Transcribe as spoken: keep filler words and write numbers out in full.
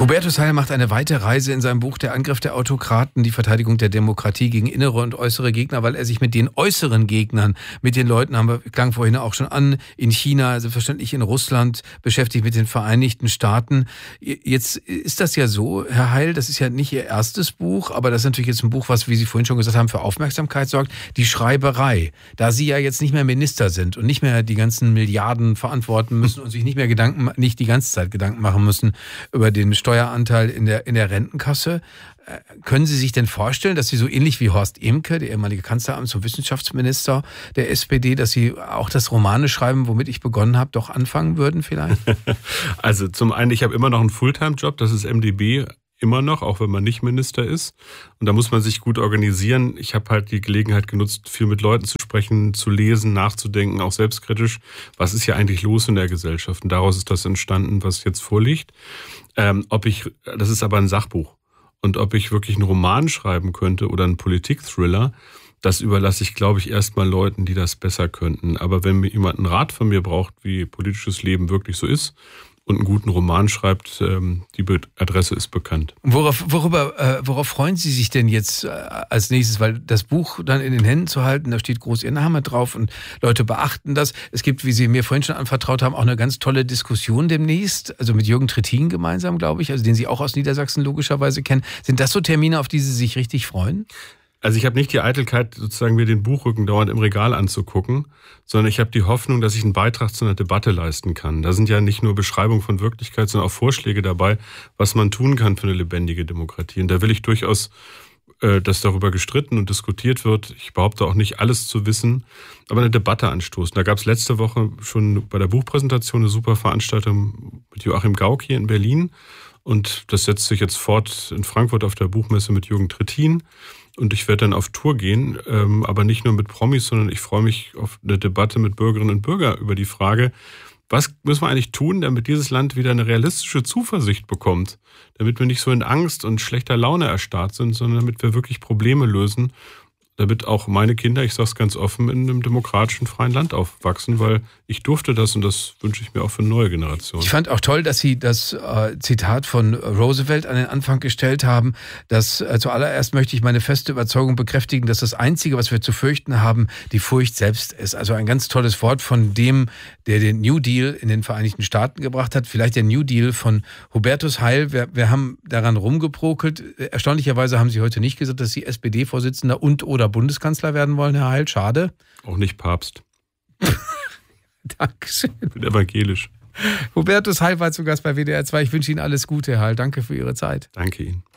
Hubertus Heil macht eine weite Reise in seinem Buch Der Angriff der Autokraten, die Verteidigung der Demokratie gegen innere und äußere Gegner, weil er sich mit den äußeren Gegnern, mit den Leuten, haben wir, klang vorhin auch schon an, in China, selbstverständlich in Russland, beschäftigt mit den Vereinigten Staaten. Jetzt ist das ja so, Herr Heil, das ist ja nicht Ihr erstes Buch, aber das ist natürlich jetzt ein Buch, was, wie Sie vorhin schon gesagt haben, für Aufmerksamkeit sorgt, die Schreiberei. Da Sie ja jetzt nicht mehr Minister sind und nicht mehr die ganzen Milliarden verantworten müssen und sich nicht mehr Gedanken, nicht die ganze Zeit Gedanken machen müssen über den Steueranteil in der, in der Rentenkasse. Können Sie sich denn vorstellen, dass Sie so ähnlich wie Horst Ehmke, der ehemalige Kanzleramts- und Wissenschaftsminister der S P D, dass Sie auch das Romane schreiben, womit ich begonnen habe, doch anfangen würden vielleicht? Also zum einen, ich habe immer noch einen Fulltime-Job, das ist M D B, immer noch, auch wenn man nicht Minister ist. Und da muss man sich gut organisieren. Ich habe halt die Gelegenheit genutzt, viel mit Leuten zu sprechen, zu lesen, nachzudenken, auch selbstkritisch. Was ist hier eigentlich los in der Gesellschaft? Und daraus ist das entstanden, was jetzt vorliegt. Ähm, ob ich, das ist aber ein Sachbuch. Und ob ich wirklich einen Roman schreiben könnte oder einen Politik-Thriller, das überlasse ich, glaube ich, erstmal Leuten, die das besser könnten. Aber wenn mir jemand einen Rat von mir braucht, wie politisches Leben wirklich so ist, und einen guten Roman schreibt, ähm, die Adresse ist bekannt. Worauf, worüber, äh, worauf freuen Sie sich denn jetzt äh, als nächstes? Weil das Buch dann in den Händen zu halten, da steht groß Ihr Name drauf und Leute beachten das. Es gibt, wie Sie mir vorhin schon anvertraut haben, auch eine ganz tolle Diskussion demnächst, also mit Jürgen Trittin gemeinsam, glaube ich, also den Sie auch aus Niedersachsen logischerweise kennen. Sind das so Termine, auf die Sie sich richtig freuen? Also ich habe nicht die Eitelkeit, sozusagen mir den Buchrücken dauernd im Regal anzugucken, sondern ich habe die Hoffnung, dass ich einen Beitrag zu einer Debatte leisten kann. Da sind ja nicht nur Beschreibungen von Wirklichkeit, sondern auch Vorschläge dabei, was man tun kann für eine lebendige Demokratie. Und da will ich durchaus, äh, dass darüber gestritten und diskutiert wird. Ich behaupte auch nicht, alles zu wissen, aber eine Debatte anstoßen. Da gab es letzte Woche schon bei der Buchpräsentation eine super Veranstaltung mit Joachim Gauck hier in Berlin. Und das setzt sich jetzt fort in Frankfurt auf der Buchmesse mit Jürgen Trittin. Und ich werde dann auf Tour gehen, ähm, aber nicht nur mit Promis, sondern ich freue mich auf eine Debatte mit Bürgerinnen und Bürgern über die Frage, was müssen wir eigentlich tun, damit dieses Land wieder eine realistische Zuversicht bekommt? Damit wir nicht so in Angst und schlechter Laune erstarrt sind, sondern damit wir wirklich Probleme lösen, damit auch meine Kinder, ich sage es ganz offen, in einem demokratischen, freien Land aufwachsen, weil ich durfte das und das wünsche ich mir auch für neue Generationen. Ich fand auch toll, dass Sie das äh, Zitat von Roosevelt an den Anfang gestellt haben, dass äh, zuallererst möchte ich meine feste Überzeugung bekräftigen, dass das Einzige, was wir zu fürchten haben, die Furcht selbst ist. Also ein ganz tolles Wort von dem, der den New Deal in den Vereinigten Staaten gebracht hat. Vielleicht der New Deal von Hubertus Heil. Wir, wir haben daran rumgeprokelt. Erstaunlicherweise haben Sie heute nicht gesagt, dass Sie S P D-Vorsitzender und oder Bundeskanzler werden wollen, Herr Heil. Schade. Auch nicht Papst. Dankeschön. Ich bin evangelisch. Hubertus Heil war zu Gast bei W D R zwei. Ich wünsche Ihnen alles Gute, Herr Heil. Danke für Ihre Zeit. Danke Ihnen.